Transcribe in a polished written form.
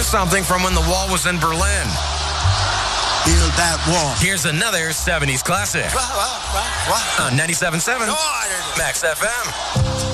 Here's something from when the wall was in Berlin. Build that wall. Here's another 70s classic. On 97.7 Max FM.